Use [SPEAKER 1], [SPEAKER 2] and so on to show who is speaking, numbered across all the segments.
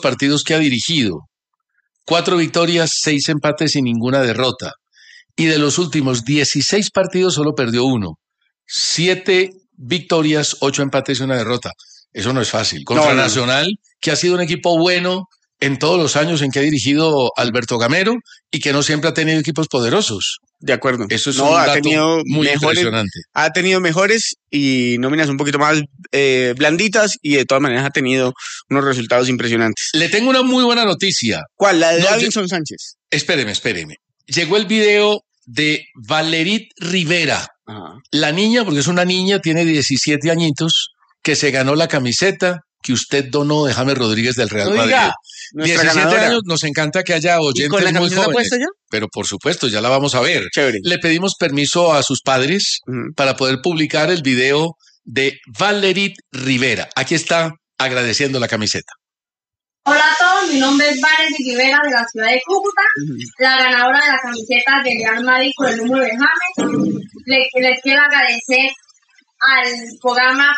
[SPEAKER 1] partidos que ha dirigido. 4 victorias, 6 empates y ninguna derrota. Y de los últimos 16 partidos solo perdió 1. 7 victorias, 8 empates y una derrota. Eso no es fácil. Contra Nacional, que ha sido un equipo bueno en todos los años en que ha dirigido Alberto Gamero y que no siempre ha tenido equipos poderosos.
[SPEAKER 2] De acuerdo.
[SPEAKER 1] Eso es un dato muy impresionante.
[SPEAKER 2] Ha tenido mejores y nóminas un poquito más blanditas y de todas maneras ha tenido unos resultados impresionantes.
[SPEAKER 1] Le tengo una muy buena noticia.
[SPEAKER 2] ¿Cuál? La de Davinson Sánchez.
[SPEAKER 1] Espéreme. Llegó el video de Valerit Rivera. Ajá. La niña, porque es una niña, tiene 17 añitos, que se ganó la camiseta que usted donó de James Rodríguez del Real Madrid. 17 ganadora. Años, nos encanta que haya oyentes muy jóvenes. ¿Y con la camiseta puesta ya? Pero por supuesto, ya la vamos a ver.
[SPEAKER 2] Chévere.
[SPEAKER 1] Le pedimos permiso a sus padres para poder publicar el video de Valerit Rivera. Aquí está agradeciendo la camiseta.
[SPEAKER 3] Hola a todos, mi nombre es Valerit Rivera de la ciudad de Cúcuta, la ganadora de la camiseta del Real Madrid con el número de James. Les quiero agradecer al programa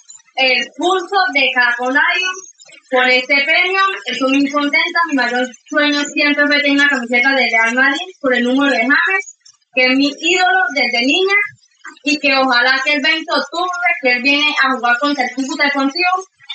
[SPEAKER 3] el Pulso de Caracol Radio por este premio. Estoy muy contenta. Mi mayor sueño siempre fue tener una camiseta del Real Madrid por el número de James, que es mi ídolo desde niña, y que ojalá que el 20 de octubre, que él viene a jugar contra el Cúcuta Deportivo,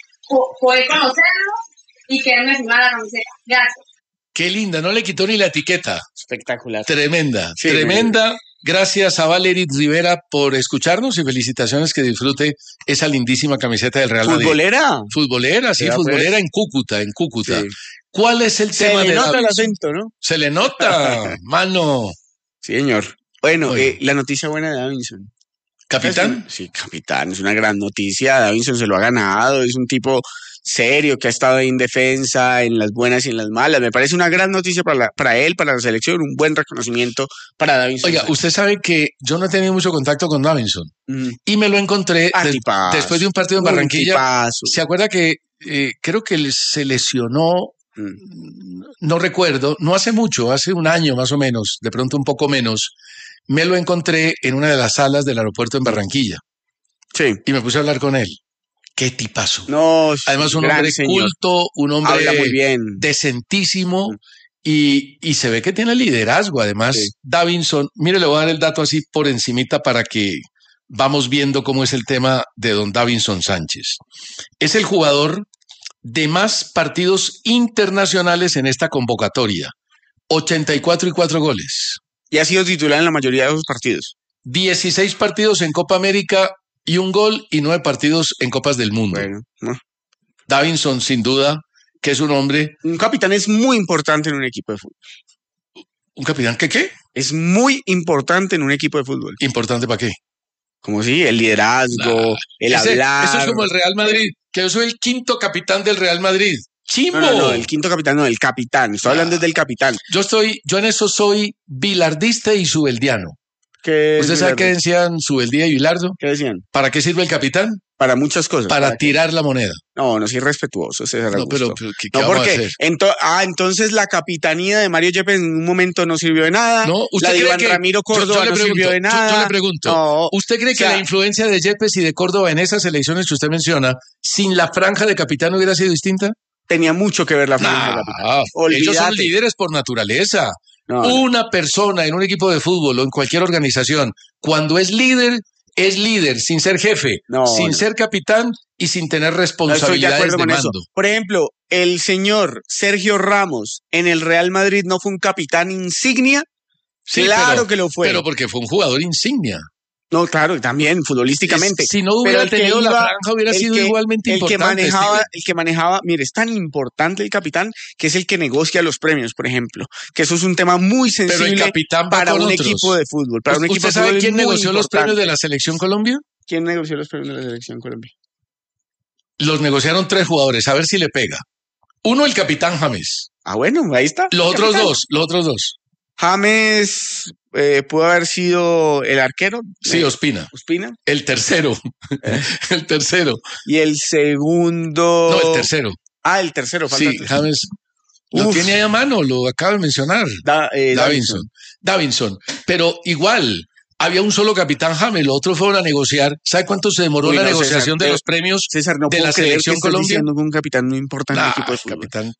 [SPEAKER 3] poder conocerlo y que él me firmara la camiseta. Gracias.
[SPEAKER 1] Qué linda, no le quitó ni la etiqueta.
[SPEAKER 2] Espectacular.
[SPEAKER 1] Tremenda, sí, tremenda. Gracias a Valerit Rivera por escucharnos y felicitaciones, que disfrute esa lindísima camiseta del Real Madrid. Futbolera, sí, futbolera en Cúcuta. Sí. ¿Cuál es el tema de
[SPEAKER 2] Se le nota
[SPEAKER 1] Davinson?
[SPEAKER 2] El acento, ¿no?
[SPEAKER 1] Se le nota, mano.
[SPEAKER 2] Sí, señor. Bueno, la noticia buena de Davinson.
[SPEAKER 1] ¿Capitán?
[SPEAKER 2] Sí, capitán, es una gran noticia. Davinson se lo ha ganado, es un tipo serio que ha estado ahí en defensa, en las buenas y en las malas. Me parece una gran noticia para él, para la selección, un buen reconocimiento para Davinson.
[SPEAKER 1] Oiga, usted sabe que yo no he tenido mucho contacto con Davinson y me lo encontré después de un partido en Barranquilla. ¿Se acuerda que creo que se lesionó? No recuerdo, no hace mucho, hace un año más o menos, de pronto un poco menos. Me lo encontré en una de las salas del aeropuerto en Barranquilla.
[SPEAKER 2] Sí.
[SPEAKER 1] Y me puse a hablar con él. Qué tipazo.
[SPEAKER 2] No,
[SPEAKER 1] además, un hombre culto, un hombre
[SPEAKER 2] habla muy bien,
[SPEAKER 1] decentísimo, y se ve que tiene liderazgo. Además, Davinson, mire, le voy a dar el dato así por encimita para que vamos viendo cómo es el tema de don Davinson Sánchez. Es el jugador de más partidos internacionales en esta convocatoria. 84 y 4 goles.
[SPEAKER 2] Y ha sido titular en la mayoría de esos partidos.
[SPEAKER 1] 16 partidos en Copa América y 1 gol, y 9 partidos en Copas del Mundo.
[SPEAKER 2] Bueno,
[SPEAKER 1] Davinson, sin duda, que es un hombre...
[SPEAKER 2] Un capitán es muy importante en un equipo de fútbol.
[SPEAKER 1] ¿Un capitán qué?
[SPEAKER 2] Es muy importante en un equipo de fútbol.
[SPEAKER 1] ¿Importante para qué?
[SPEAKER 2] Como si el liderazgo, el hablar...
[SPEAKER 1] Eso es como el Real Madrid, que yo soy el 5º capitán del Real Madrid. ¡Chimbo!
[SPEAKER 2] No, el 5º capitán, no, el capitán. Estoy hablando del capitán.
[SPEAKER 1] Yo en eso soy bilardista y subeldiano. ¿Usted sabe qué decían Subeldía y Bilardo?
[SPEAKER 2] ¿Qué decían?
[SPEAKER 1] ¿Para qué sirve el capitán?
[SPEAKER 2] Para muchas cosas.
[SPEAKER 1] Para tirar la moneda.
[SPEAKER 2] No es irrespetuoso, César Augusto.
[SPEAKER 1] Pero ¿qué vamos a hacer?
[SPEAKER 2] Entonces la capitanía de Mario Yepes en un momento no sirvió de nada.
[SPEAKER 1] No, ¿usted
[SPEAKER 2] la de
[SPEAKER 1] cree
[SPEAKER 2] Iván
[SPEAKER 1] que
[SPEAKER 2] Ramiro Córdoba no sirvió de nada?
[SPEAKER 1] Yo le pregunto, ¿usted cree que la influencia de Yepes y de Córdoba en esas elecciones que usted menciona, sin la franja de capitán hubiera sido distinta?
[SPEAKER 2] Tenía mucho que ver la franja de capitán.
[SPEAKER 1] Ellos son líderes por naturaleza. Una persona en un equipo de fútbol o en cualquier organización, cuando es líder sin ser jefe, sin ser capitán y sin tener responsabilidades de mando. Eso.
[SPEAKER 2] Por ejemplo, el señor Sergio Ramos en el Real Madrid no fue un capitán insignia. Sí, claro que lo fue.
[SPEAKER 1] Pero porque fue un jugador insignia.
[SPEAKER 2] No, claro, también futbolísticamente.
[SPEAKER 1] Si no hubiera tenido la franja, hubiera sido igualmente importante.
[SPEAKER 2] El que manejaba, mire, es tan importante el capitán que es el que negocia los premios, por ejemplo. Que eso es un tema muy sensible.
[SPEAKER 1] Pero el capitán va
[SPEAKER 2] para
[SPEAKER 1] con
[SPEAKER 2] un
[SPEAKER 1] otros.
[SPEAKER 2] Equipo de fútbol. Para un equipo
[SPEAKER 1] ¿Usted sabe quién negoció los premios de la Selección Colombia?
[SPEAKER 2] ¿Quién negoció los premios de la Selección Colombia?
[SPEAKER 1] Los negociaron 3 jugadores, a ver si le pega. Uno, el capitán James.
[SPEAKER 2] Ah, bueno, ahí está.
[SPEAKER 1] Los otros dos.
[SPEAKER 2] James pudo haber sido el arquero.
[SPEAKER 1] Sí, Ospina. El tercero. El tercero.
[SPEAKER 2] Y el segundo.
[SPEAKER 1] No, el tercero.
[SPEAKER 2] Ah, el tercero.
[SPEAKER 1] Sí, James. Lo tiene ahí a mano, lo acaba de mencionar. Davinson. Pero igual, había un solo capitán James, los otros fueron a negociar. ¿Sabe cuánto se demoró la negociación de los premios de la Selección Colombia?
[SPEAKER 2] Un capitán no importa en el equipo de fútbol.
[SPEAKER 1] Capitán